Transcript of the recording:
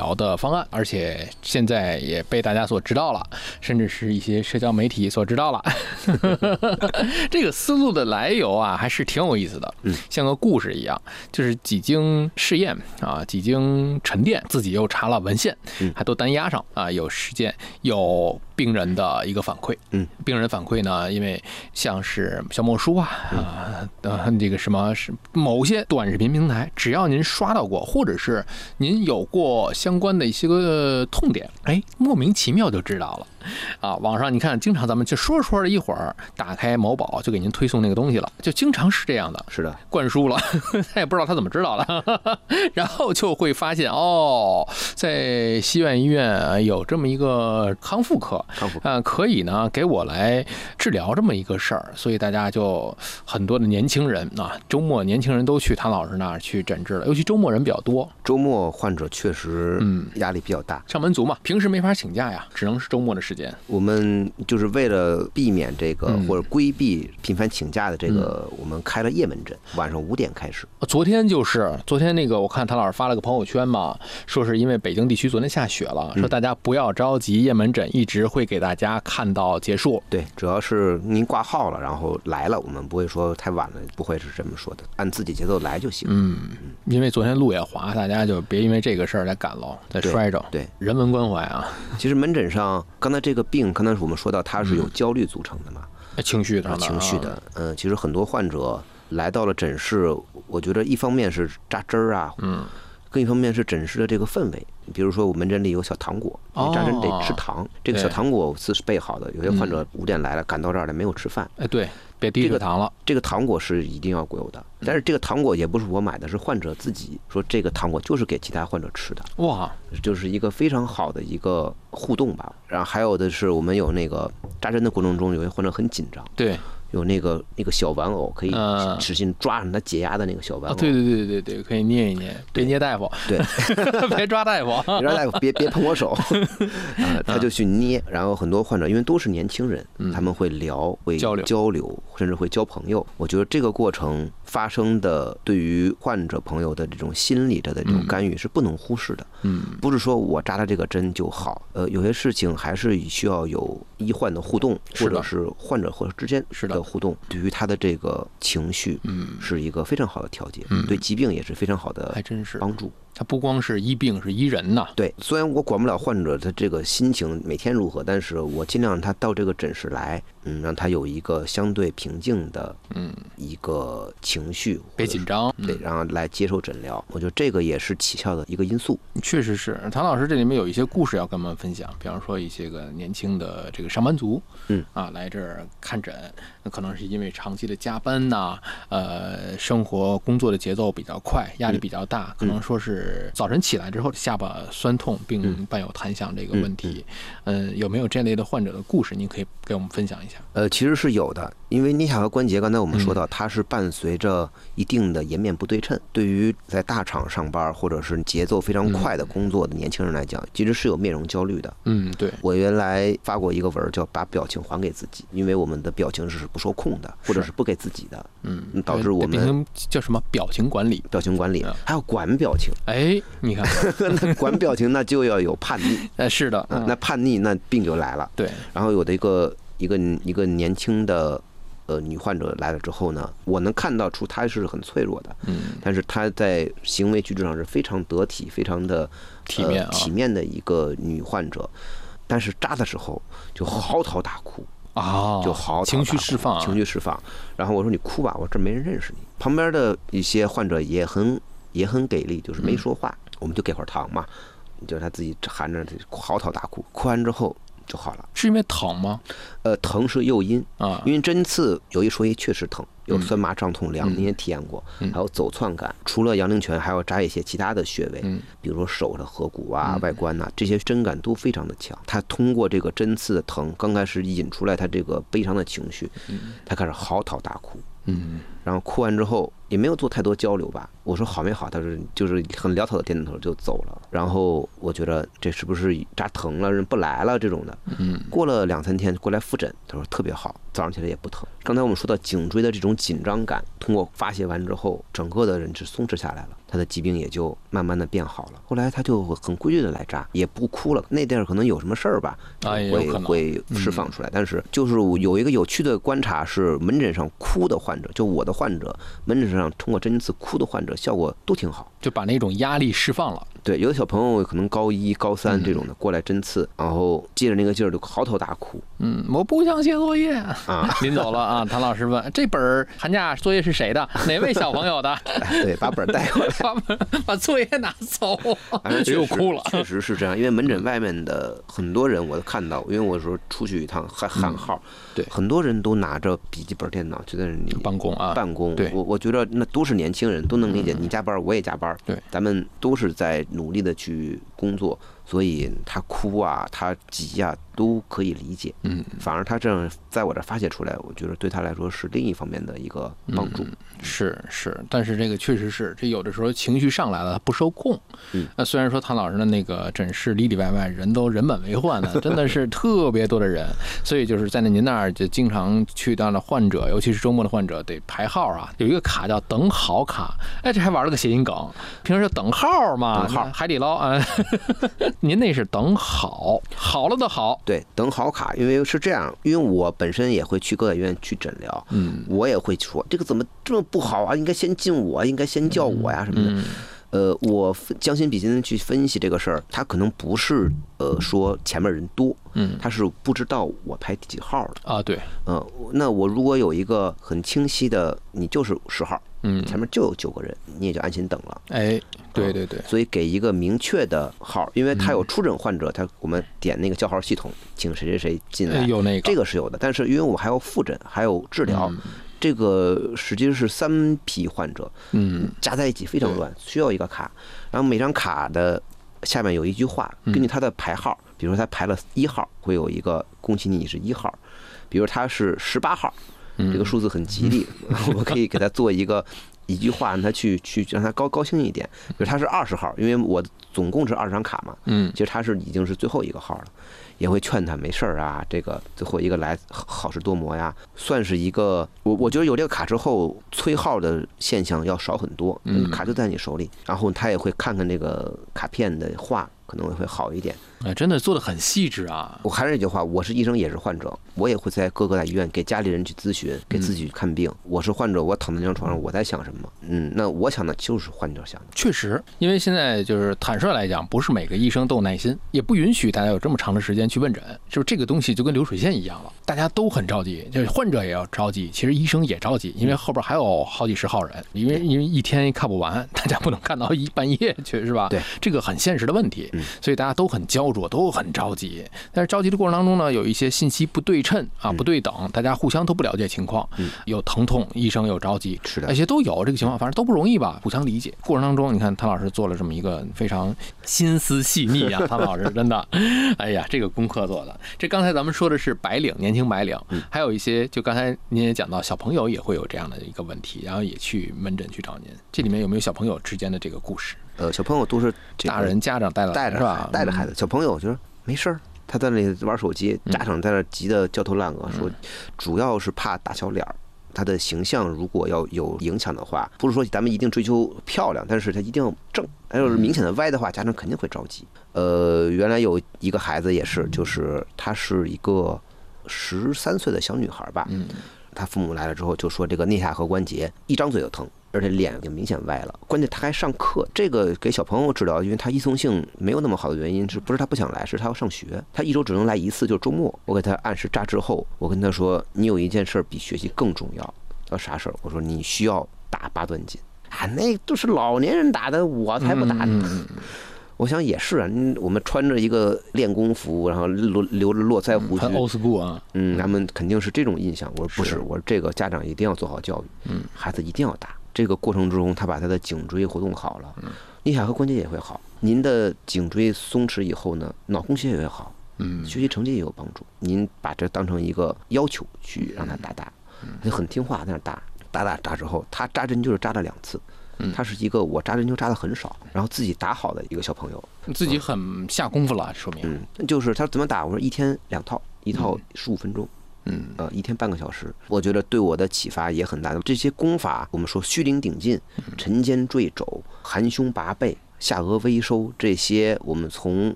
疗的方案，而且现在也被大家所知道了，甚至是一些社交媒体所知道了。这个思路的来由啊，还是挺有意思的，像个故事一样，就是几经试验啊，几经沉淀，自己又查了文献，还都单押上啊，有实践，有病人的一个反馈，病人反馈呢，因为像是小某书啊，这个什么是某些短视频平台，只要您刷到过，或者是您有过相关的一些个痛点，哎，莫名其妙就知道了。啊，网上你看，经常咱们就说着一会儿，打开某宝就给您推送那个东西了，就经常是这样的。 是的， 灌输了，他也不知道他怎么知道的，然后就会发现哦，在西苑医院有这么一个康复科，可以呢给我来治疗这么一个事儿，所以大家就很多的年轻人啊，周末年轻人都去谭老师那儿去诊治了，尤其周末人比较多， 周末患者确实压力比较大， 上班族嘛，平时没法请假呀，只能是周末的时间。 我们就是为了避免这个或者规避频繁请假的这个，我们开了夜门诊，晚上5点开始。 昨天那个，我看谭老师发了个朋友圈嘛，说是因为北京地区昨天下雪了，说大家不要着急，夜门诊一直会给大家看到结束。 对，主要是您挂号了，然后来了，我们不会说太晚了，不会是这么说的，按自己节奏来就行。 因为昨天路也滑，大家就别因为这个事儿再赶喽，再摔着。 对， 人文关怀啊。 其实门诊上，刚才这个病，刚才我们说到它是有焦虑组成的嘛， 情绪的， 其实很多患者来到了诊室，我觉得一方面是扎针儿啊，另一方面是诊室的这个氛围。比如说我门诊里有小糖果，扎针得吃糖，这个小糖果是备好的。有些患者5点来了，赶到这儿来没有吃饭， 对，别低血糖了。 这个糖果是一定要有的，但是这个糖果也不是我买的，是患者自己说这个糖果就是给其他患者吃的。哇，就是一个非常好的一个互动吧。然后还有的是我们有那个扎针的过程中，有些患者很紧张，对。有那个小玩偶，可以使劲抓上他解压的那个小玩偶。 对，可以捏一捏，别捏大夫。对，别抓大夫， 别抓大夫，别碰我手。他就去捏，然后很多患者因为都是年轻人，他们会聊，会交流，甚至会交朋友。我觉得这个过程发生的对于患者朋友的这种心理的这种干预是不能忽视的。不是说我扎了这个针就好。有些事情还是需要有医患的互动，或者是患者和之间的互动，对于他的这个情绪，是一个非常好的调节，对疾病也是非常好的帮助。 它不光是医病，是医人呐。 对，虽然我管不了患者的这个心情每天如何，但是我尽量让他到这个诊室来，让他有一个相对平静的，一个情绪， 别紧张， 对，然后来接受诊疗。我觉得这个也是起效的一个因素。 确实是，谭老师这里面有一些故事要跟我们分享，比方说一些个年轻的这个上班族，来这儿看诊，那可能是因为长期的加班呐，生活工作的节奏比较快，压力比较大，可能说是早晨起来之后下巴酸痛并伴有弹响这个问题，有没有这类的患者的故事？您可以给我们分享一下。 其实是有的，因为颞下颌关节，刚才我们说到，它是伴随着一定的颜面不对称。对于在大厂上班或者是节奏非常快的工作的年轻人来讲，其实是有面容焦虑的。对，我原来发过一个文叫“把表情还给自己”，因为我们的表情是不受控的，或者是不给自己的，导致我们叫什么表情管理？ 表情管理，还要管表情。 你看， 那管表情那就要有叛逆。 是的， 那叛逆那病就来了。对，然后有的一个年轻的女患者来了之后呢，我能看到出她是很脆弱的，但是她在行为举止上是非常得体、非常的体面的一个女患者，但是扎的时候就嚎啕大哭。就嚎啕情绪释放， 然后我说你哭吧，我说这没人认识你。旁边的一些患者也很给力，就是没说话，我们就给会儿糖嘛，就他自己含着嚎啕大哭，哭完之后就好了。 是因为疼吗？ 疼是诱因啊，因为针刺有一说一确实疼，有酸麻胀痛凉，您也体验过，还有走窜感。除了阳陵泉，还要扎一些其他的穴位，比如说手的合谷啊、外关呐，这些针感都非常的强。他通过这个针刺的疼，刚开始引出来他这个悲伤的情绪，他开始嚎啕大哭。 然后哭完之后也没有做太多交流吧。我说好没好，他说就是很潦草的点点头就走了。然后我觉得这是不是扎疼了，人不来了这种的。过了2-3天过来复诊，他说特别好，早上起来也不疼。刚才我们说到颈椎的这种紧张感，通过发泄完之后，整个的人是松弛下来了，他的疾病也就慢慢的变好了。后来他就很规律的来扎，也不哭了。那地儿可能有什么事儿吧，会释放出来。但是就是有一个有趣的观察是，门诊上哭的患者，就我的患者，门诊上通过针刺哭的患者效果都挺好， 就把那种压力释放了。 对，有的小朋友可能高1、高3这种的过来针刺，然后借着那个劲儿就嚎啕大哭。 我不想写作业啊，临走了啊，谭老师问这本寒假作业是谁的？哪位小朋友的？ 对，把本带回来， 把作业拿走， 又哭了。确实是这样，因为门诊外面的很多人我都看到，因为我有时候出去一趟还喊号， 对， 很多人都拿着笔记本电脑就在那里办公。 对，我觉得那都是年轻人，都能理解，你加班我也加班， 对， 咱们都是在努力的去工作，所以他哭啊，他急啊，都可以理解。反而他这样在我这发泄出来，我觉得对他来说是另一方面的一个帮助。 是，但是这个确实是，这有的时候情绪上来了，他不受控。那虽然说谭老师的那个诊室里里外外人都人满为患的，真的是特别多的人，所以就是在您那儿就经常去到的患者，尤其是周末的患者得排号啊，有一个卡叫等好卡，哎，这还玩了个谐音梗，平时等号嘛， 等号海底捞啊，您那是等好了的好， 对，等好卡，因为是这样，因为我本身也会去各大医院去诊疗，我也会说这个怎么这么不好啊，应该先进我，应该先叫我呀什么的。我将心比心的去分析这个事儿，他可能不是说前面人多，他是不知道我排第几号的啊。对， 那我如果有一个很清晰的，你就是10号，前面就有9个人，你也就安心等了。 哎，对， 所以给一个明确的号，因为他有出诊患者，我们点那个叫号系统，请谁谁谁进来， 有那个这个是有的，但是因为我还要复诊，还有治疗。这个实际是3批患者，加在一起非常乱，需要一个卡。然后每张卡的下面有一句话，根据他的排号，比如说他排了1号，会有一个恭喜你是1号；比如他是18号，这个数字很吉利，我可以给他做一句话，让他去让他高兴一点。比如他是20号，因为我总共是20张卡嘛，其实他已经是最后一个号了。也会劝他没事儿啊，这个最后一个来好事多磨呀，算是一个我觉得有这个卡之后，催号的现象要少很多，卡就在你手里，然后他也会看看那个卡片的话，可能会好一点。 真的做得很细致啊！ 我还是那句话，我是医生也是患者，我也会在各个大医院给家里人去咨询，给自己看病。我是患者，我躺在那张床上，我在想什么？那我想的就是患者想的。 确实，因为现在就是坦率来讲，不是每个医生都有耐心，也不允许大家有这么长的时间去问诊。就是这个东西就跟流水线一样了，大家都很着急，就是患者也要着急，其实医生也着急，因为后边还有好几10号人，因为一天看不完，大家不能看到半夜去，是吧？ 对， 这个很现实的问题，所以大家都很焦灼，都很着急。但是着急的过程当中呢，有一些信息不对称啊，不对等，大家互相都不了解情况，有疼痛，医生有着急， 是的， 那些都有这个情况，反正都不容易吧，互相理解。过程当中，你看谭老师做了这么一个非常心思细腻啊，谭老师真的，哎呀，这个功课做的。这刚才咱们说的是白领，年轻白领，还有一些就刚才您也讲到，小朋友也会有这样的一个问题，然后也去门诊去找您。这里面有没有小朋友之间的这个故事？ 小朋友都是大人家长带着是吧？ 带着孩子，小朋友就是没事儿，他在那里玩手机，家长在那急得焦头烂额，说主要是怕打小脸儿。他的形象如果要有影响的话，不是说咱们一定追求漂亮，但是他一定要正。要是明显的歪的话，家长肯定会着急。原来有一个孩子也是，就是他是一个13岁的小女孩吧，他父母来了之后就说这个颞下颌关节一张嘴就疼，而且脸也明显歪了。关键他还上课，这个给小朋友治疗，因为他依从性没有那么好的原因，是不是他不想来，是他要上学，他1周只能来1次，就是周末。我给他按时扎之后，我跟他说，你有一件事比学习更重要，啥事儿？我说你需要打8段锦啊，那都是老年人打的，我才不打呢。我想也是啊，我们穿着一个练功服，然后留着络腮胡须， 很 old school 啊， 他们肯定是这种印象。我说不是，我说这个家长一定要做好教育，孩子一定要打。这个过程中，他把他的颈椎活动好了，颞下颌关节也会好。您的颈椎松弛以后呢，脑供血也会好，学习成绩也有帮助。您把这当成一个要求去让他打，他就很听话，在那打打之后，他扎针就是扎了2次。他是一个我扎针灸扎的很少，然后自己打好的一个小朋友， 自己很下功夫了，说明。 就是他怎么打？我说1天2套，一套15分钟。1天半个小时，我觉得对我的启发也很大。这些功法，我们说虚灵顶劲、沉肩坠肘、含胸拔背、下颚微收，这些我们从